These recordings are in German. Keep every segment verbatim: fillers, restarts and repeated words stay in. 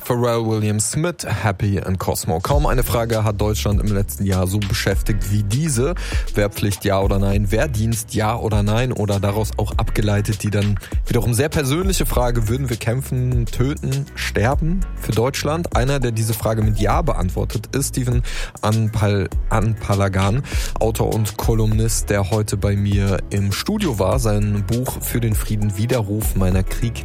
Pharrell Williams mit Happy and Cosmo. Kaum eine Frage hat Deutschland im letzten Jahr so beschäftigt wie diese. Wehrpflicht ja oder nein, Wehrdienst ja oder nein, oder daraus auch abgeleitet die dann wiederum sehr persönliche Frage, würden wir kämpfen, töten, sterben für Deutschland? Einer, der diese Frage mit Ja beantwortet, ist Steven Anpal- Anpalagan, Autor und Kolumnist, der heute bei mir im Studio war. Sein Buch Für den Frieden Widerruf meiner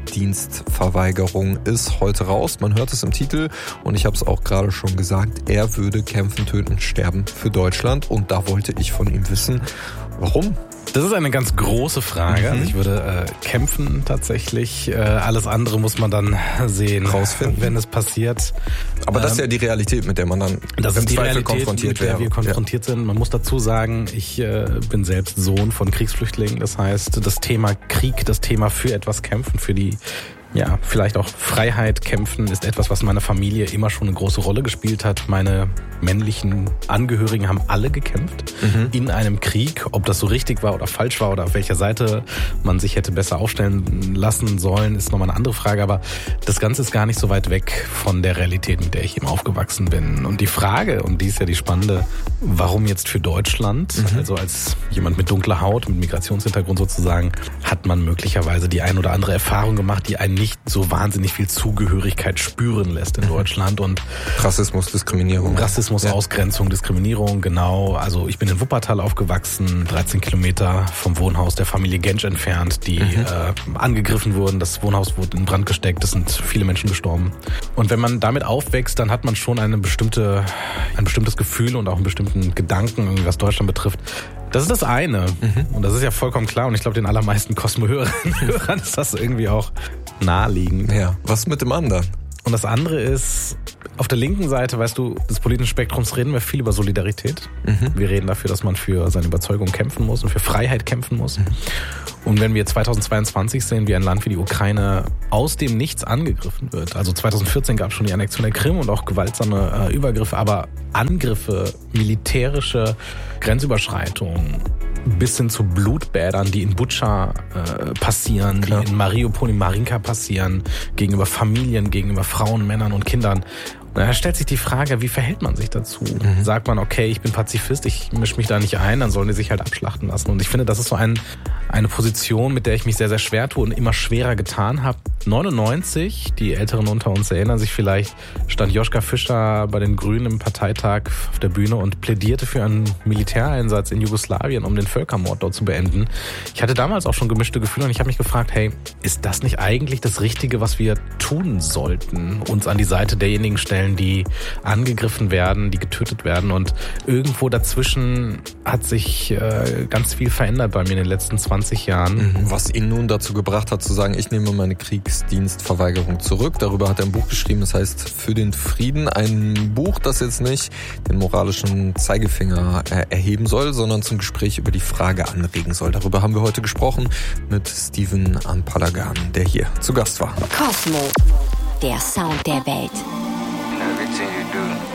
Kriegdienstverweigerung ist heute raus. Man hört es im Titel und ich habe es auch gerade schon gesagt, er würde kämpfen, töten, sterben für Deutschland, und da wollte ich von ihm wissen, warum? Das ist eine ganz große Frage. Mhm. Also ich würde äh, kämpfen tatsächlich. Äh, alles andere muss man dann sehen, rausfinden, wenn es passiert. Aber ähm, das ist ja die Realität, mit der man dann das im ist die Zweifel Realität, konfrontiert mit der wäre. wir konfrontiert ja. sind. Man muss dazu sagen, ich äh, bin selbst Sohn von Kriegsflüchtlingen. Das heißt, das Thema Krieg, das Thema für etwas kämpfen, für die ja, vielleicht auch Freiheit kämpfen, ist etwas, was in meiner Familie immer schon eine große Rolle gespielt hat. Meine männlichen Angehörigen haben alle gekämpft mhm. in einem Krieg. Ob das so richtig war oder falsch war oder auf welcher Seite man sich hätte besser aufstellen lassen sollen, ist nochmal eine andere Frage. Aber das Ganze ist gar nicht so weit weg von der Realität, mit der ich eben aufgewachsen bin. Und die Frage, und die ist ja die spannende, warum jetzt für Deutschland? Mhm. Also als jemand mit dunkler Haut, mit Migrationshintergrund sozusagen, hat man möglicherweise die ein oder andere Erfahrung gemacht, die einen nicht so wahnsinnig viel Zugehörigkeit spüren lässt in Deutschland. Und Rassismus, Diskriminierung. Rassismus, ja. Ausgrenzung, Diskriminierung, genau. Also ich bin in Wuppertal aufgewachsen, dreizehn Kilometer vom Wohnhaus der Familie Gensch entfernt, die mhm. äh, angegriffen wurden. Das Wohnhaus wurde in Brand gesteckt, es sind viele Menschen gestorben. Und wenn man damit aufwächst, dann hat man schon eine bestimmte, ein bestimmtes Gefühl und auch einen bestimmten Gedanken, was Deutschland betrifft. Das ist das eine. Mhm. Und das ist ja vollkommen klar. Und ich glaube, den allermeisten Cosmo-Hörern Hörern ist das irgendwie auch naheliegend. Ja, was mit dem anderen? Und das andere ist, auf der linken Seite, weißt du, des politischen Spektrums reden wir viel über Solidarität. Mhm. Wir reden dafür, dass man für seine Überzeugung kämpfen muss und für Freiheit kämpfen muss. Mhm. Und wenn wir zweitausendzweiundzwanzig sehen, wie ein Land wie die Ukraine aus dem Nichts angegriffen wird. Also zweitausendvierzehn gab es schon die Annexion der Krim und auch gewaltsame äh, Übergriffe, aber Angriffe, militärische Grenzüberschreitungen, bis hin zu Blutbädern, die in Butscha äh, passieren, Klar. die in Mariupol, in Marinka passieren, gegenüber Familien, gegenüber Frauen, Männern und Kindern. Und da stellt sich die Frage, wie verhält man sich dazu? Mhm. Sagt man, okay, ich bin Pazifist, ich mische mich da nicht ein, dann sollen die sich halt abschlachten lassen. Und ich finde, das ist so ein, eine Position, mit der ich mich sehr, sehr schwer tue und immer schwerer getan habe. neunundneunzig, die Älteren unter uns erinnern sich vielleicht, stand Joschka Fischer bei den Grünen im Parteitag auf der Bühne und plädierte für einen Militäreinsatz in Jugoslawien, um den Völkermord dort zu beenden. Ich hatte damals auch schon gemischte Gefühle und ich habe mich gefragt, hey, ist das nicht eigentlich das Richtige, was wir tun sollten? Uns an die Seite derjenigen stellen, die angegriffen werden, die getötet werden, und irgendwo dazwischen hat sich äh, ganz viel verändert bei mir in den letzten zwanzig Jahren. Was ihn nun dazu gebracht hat zu sagen, ich nehme meine Kriegsdienstverweigerung zurück. Darüber hat er ein Buch geschrieben, das heißt Für den Frieden. Ein Buch, das jetzt nicht den moralischen Zeigefinger äh, erheben soll, sondern zum Gespräch über die Frage anregen soll. Darüber haben wir heute gesprochen mit Steven Anpalagan, der hier zu Gast war. Cosmo, der Sound der Welt. Everything you do.